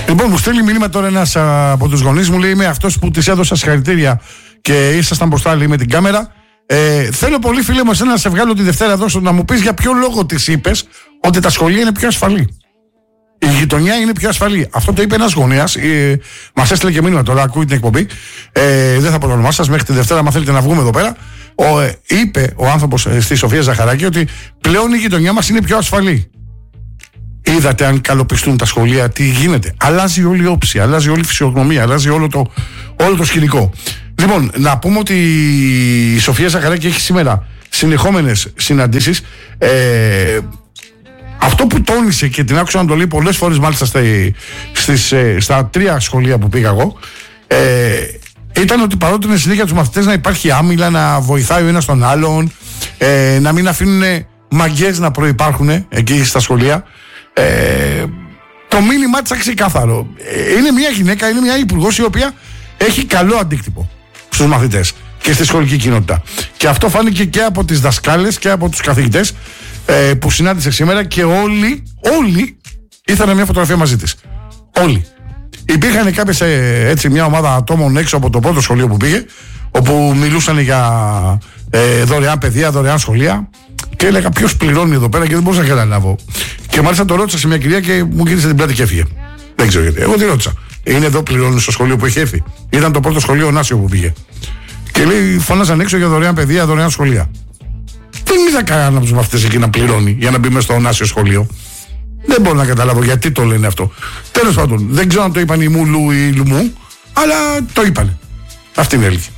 Λοιπόν, μου στέλνει μήνυμα τώρα ένας από τους γονείς μου, λέει: είμαι αυτός που της έδωσα συγχαρητήρια και ήσασταν μπροστά, λέει, με την κάμερα. Θέλω πολύ, φίλε μου, εσένα να σε βγάλω τη Δευτέρα εδώ να μου πεις για ποιο λόγο της είπες ότι τα σχολεία είναι πιο ασφαλή. Η γειτονιά είναι πιο ασφαλή. Αυτό το είπε ένας γονέας. Μας έστειλε και μήνυμα τώρα, ακούει την εκπομπή. Δεν θα πω το όνομά σας μέχρι τη Δευτέρα, αν θέλετε να βγούμε εδώ πέρα. Είπε ο άνθρωπος στη Σοφία Ζαχαράκη ότι πλέον η γειτονιά μας είναι πιο ασφαλή. Είδατε αν καλοπιστούν τα σχολεία, τι γίνεται. Αλλάζει όλη η όψη, αλλάζει όλη η φυσιογνωμία, αλλάζει όλο το σκηνικό. Λοιπόν, να πούμε ότι η Σοφία Ζαχαράκη έχει σήμερα συνεχόμενες συναντήσεις. Αυτό που τόνισε και την άκουσα να το λέει πολλές φορές, μάλιστα στα 3 σχολεία που πήγα εγώ, ήταν ότι παρότρινε συνέχεια τους μαθητές να υπάρχει άμυλα, να βοηθάει ο ένας τον άλλον, να μην αφήνουν μαγκές να προϋπάρχουν εκεί στα σχολεία. Το μήνυμά της ξεκάθαρο. Είναι μια γυναίκα, είναι μια υπουργός η οποία έχει καλό αντίκτυπο στους μαθητές και στη σχολική κοινότητα. Και αυτό φάνηκε και από τις δασκάλες και από τους καθηγητές που συνάντησε σήμερα και όλοι ήθελαν μια φωτογραφία μαζί της. Όλοι. Υπήρχαν κάποιες, έτσι, μια ομάδα ατόμων έξω από το πρώτο σχολείο που πήγε, όπου μιλούσαν για δωρεάν παιδεία, δωρεάν σχολεία. Και έλεγα ποιος πληρώνει εδώ πέρα και δεν μπορούσα να καταλάβω. Και μάλιστα το ρώτησα σε μια κυρία και μου γύρισε την πλάτη και έφυγε. Δεν ξέρω γιατί. Εγώ τη ρώτησα. Είναι εδώ πληρώνει στο σχολείο που έχει έρθει? Ήταν το πρώτο σχολείο Νάσιο που πήγε. Και λέει, φωνάζαν έξω για δωρεάν παιδεία, δωρεάν σχολεία. Δεν είδα κανέναν από τους μαθητές εκεί να πληρώνει για να μπει μέσα στο Νάσιο σχολείο. Δεν μπορώ να καταλάβω γιατί το λένε αυτό. Τέλος πάντων, δεν ξέρω αν το είπαν οι Μουλού ή οι Λουμού, αλλά το είπανε. Αυτή είναι η αλήθεια.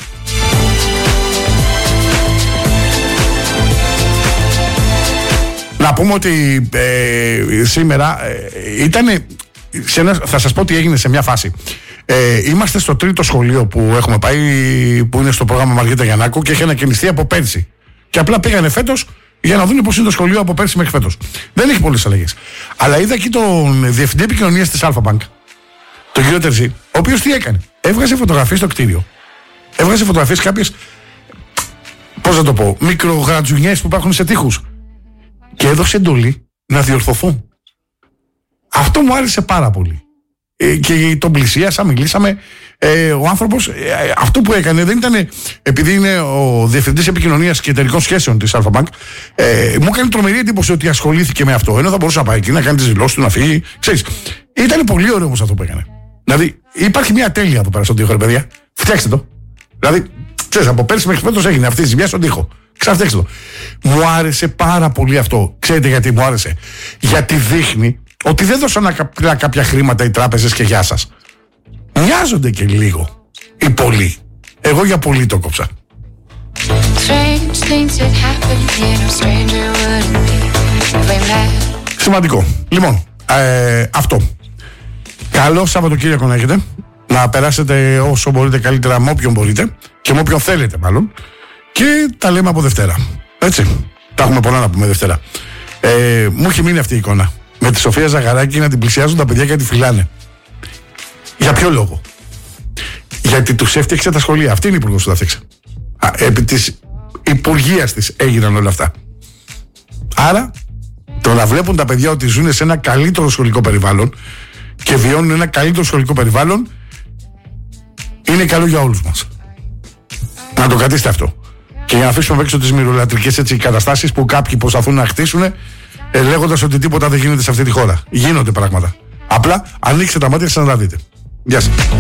Να πούμε ότι σήμερα ήταν. Θα σας πω τι έγινε σε μια φάση. Είμαστε στο 3ο σχολείο που έχουμε πάει, που είναι στο πρόγραμμα Μαργαρίτα Γιαννάκου και έχει ανακαινιστεί από πέρσι. Και απλά πήγανε φέτος για να δουν πώς είναι το σχολείο από πέρσι μέχρι φέτος. Δεν έχει πολλές αλλαγές. Αλλά είδα εκεί τον διευθυντή επικοινωνίας της Αλφα-Bank, τον κύριο Τερζή, ο οποίος τι έκανε? Έβγαζε φωτογραφίες στο κτίριο. Έβγαζε φωτογραφίες κάποιες, πώς να το πω, μικρογρατζουνιές που υπάρχουν σε τοίχους. Και έδωσε εντολή να διορθωθούν. Αυτό μου άρεσε πάρα πολύ. Και τον πλησίασα, μιλήσαμε. Ο άνθρωπος αυτό που έκανε δεν ήταν, επειδή είναι ο διευθυντής επικοινωνίας και εταιρικών σχέσεων της Αλφα-Bank, μου έκανε τρομερή εντύπωση ότι ασχολήθηκε με αυτό. Ενώ θα μπορούσε να πάει εκεί να κάνει τις δηλώσεις του, να φύγει. Ξέρεις, ήταν πολύ ωραίο όμως αυτό που έκανε. Δηλαδή, υπάρχει μια τέλεια εδώ πέρα στον τοίχο, ρε παιδιά. Φτιάξτε το. Δηλαδή, ξέρεις, από πέρσι μέχρι φέτος έγινε αυτή η ζημιά στον τοίχο. Ξαναφτιάξτε το. Μου άρεσε πάρα πολύ αυτό. Ξέρετε γιατί μου άρεσε? Γιατί δείχνει ότι δεν δώσαν απλά κάποια χρήματα οι τράπεζες και γεια σας. Μοιάζονται και λίγο οι πολλοί. Εγώ για πολύ το κόψα. Σημαντικό. Λοιπόν, αυτό. Καλό Σαββατοκύριακο να έχετε. Να περάσετε όσο μπορείτε καλύτερα με όποιον μπορείτε και με όποιον θέλετε μάλλον. Και τα λέμε από Δευτέρα. Έτσι. Τα έχουμε πολλά να πούμε Δευτέρα. Μου έχει μείνει αυτή η εικόνα. Με τη Σοφία Ζαχαράκη να την πλησιάζουν τα παιδιά και να τη φυλάνε. Για ποιο λόγο? Γιατί τους έφτιαξε τα σχολεία. Αυτή είναι η υπουργός που τα έφτιαξε. Επί της υπουργείας της έγιναν όλα αυτά. Άρα, το να βλέπουν τα παιδιά ότι ζουν σε ένα καλύτερο σχολικό περιβάλλον και βιώνουν ένα καλύτερο σχολικό περιβάλλον είναι καλό για όλους μας. Να το κρατήσετε αυτό. Και για να αφήσουμε έξω τις μυρολατρικές καταστάσεις που κάποιοι προσπαθούν να χτίσουν, λέγοντας ότι τίποτα δεν γίνεται σε αυτή τη χώρα. Γίνονται πράγματα. Απλά ανοίξτε τα μάτια σας να τα δείτε. Γεια σας.